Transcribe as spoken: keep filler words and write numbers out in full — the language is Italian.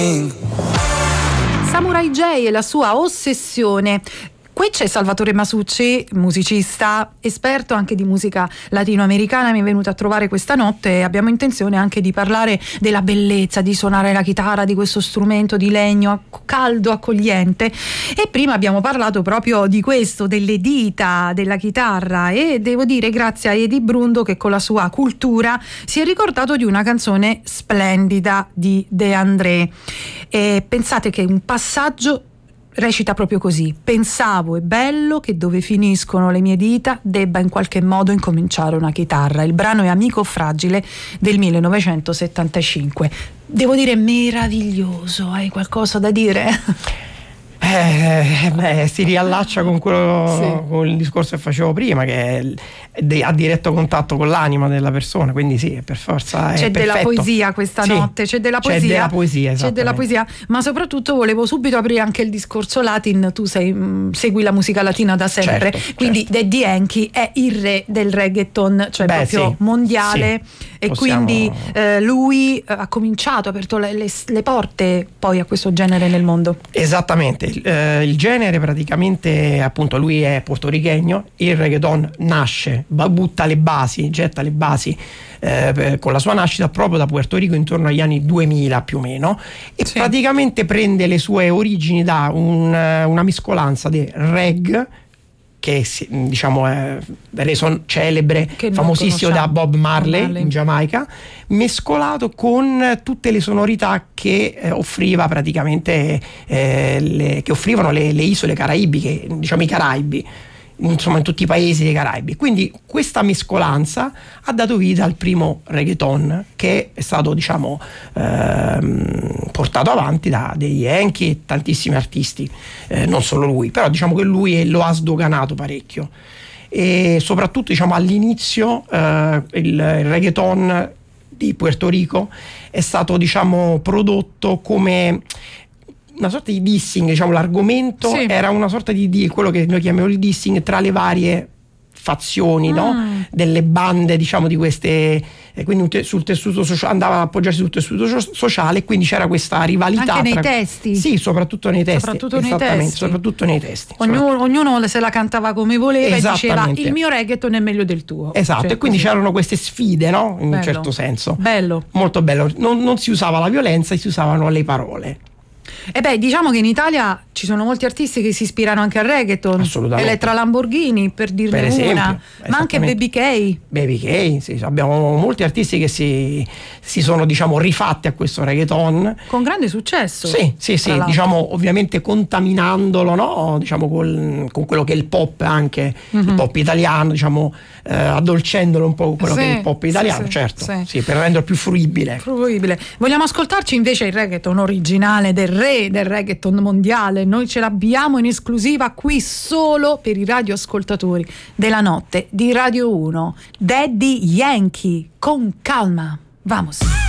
Samurai J e la sua ossessione. Qui c'è Salvatore Masucci, musicista, esperto anche di musica latinoamericana, mi è venuto a trovare questa notte e abbiamo intenzione anche di parlare della bellezza di suonare la chitarra, di questo strumento di legno caldo, accogliente. E prima abbiamo parlato proprio di questo, delle dita della chitarra, e devo dire grazie a Eddie Brundo che con la sua cultura si è ricordato di una canzone splendida di De André. E pensate che un passaggio recita proprio così: pensavo è bello che dove finiscono le mie dita debba in qualche modo incominciare una chitarra. Il brano è Amico fragile del millenovecentosettantacinque. Devo dire meraviglioso. Hai qualcosa da dire? Eh, beh, si riallaccia con quello, sì, con il discorso che facevo prima, che è a diretto contatto con l'anima della persona, quindi sì, per forza è c'è perfetto. Della poesia questa sì, notte, c'è della poesia, c'è della poesia, c'è della poesia, ma soprattutto volevo subito aprire anche il discorso latin. Tu sei, mh, segui la musica latina da sempre, certo, quindi certo. Daddy Yankee è il re del reggaeton, cioè Beh, proprio sì, mondiale, sì, e possiamo... quindi eh, lui eh, ha cominciato, ha aperto le, le, le porte poi a questo genere nel mondo. Esattamente, il, eh, il genere praticamente, appunto, lui è portorichegno, il reggaeton nasce, butta le basi, getta le basi eh, con la sua nascita proprio da Puerto Rico intorno agli anni duemila più o meno, e sì, praticamente prende le sue origini da un, una mescolanza di reggae, che diciamo è reso celebre, famosissimo da Bob Marley, Marley in Giamaica, mescolato con tutte le sonorità che eh, offriva praticamente eh, le, che offrivano le, le isole caraibiche, diciamo i Caraibi, insomma in tutti i paesi dei Caraibi. Quindi questa mescolanza ha dato vita al primo reggaeton, che è stato diciamo ehm, portato avanti da dei Yankee e tantissimi artisti, eh, non solo lui, però diciamo che lui lo ha sdoganato parecchio, e soprattutto diciamo all'inizio eh, il, il reggaeton di Puerto Rico è stato diciamo prodotto come una sorta di dissing, diciamo l'argomento sì, era una sorta di, di quello che noi chiamiamo il dissing tra le varie fazioni, mm. no? Delle bande diciamo di queste, eh, quindi te, sul tessuto sociale andava ad appoggiarsi sul tessuto sociale, e quindi c'era questa rivalità anche tra, nei testi, sì, soprattutto nei testi, soprattutto nei testi, soprattutto nei testi. Ognuno, ognuno se la cantava come voleva e diceva il mio reggaeton è meglio del tuo, esatto, cioè, e quindi così c'erano queste sfide, no? In bello, un certo senso bello, molto bello, non, non si usava la violenza, si usavano le parole. E beh, diciamo che in Italia ci sono molti artisti che si ispirano anche al reggaeton. Elettra Lamborghini, per dirne per esempio, una, ma anche Baby K. Baby K, sì, abbiamo molti artisti che si, si sono diciamo rifatti a questo reggaeton con grande successo. Sì, sì, sì, l'altro, diciamo ovviamente contaminandolo, no? Diciamo col, con quello che è il pop, anche mm-hmm, il pop italiano, diciamo eh, addolcendolo un po' con quello sì, che è il pop italiano, sì, certo, sì, sì, per renderlo più fruibile. fruibile. Vogliamo ascoltarci invece il reggaeton originale del re del reggaeton mondiale. Noi ce l'abbiamo in esclusiva qui solo per i radioascoltatori della notte di Radio uno. Daddy Yankee, con calma. Vamos.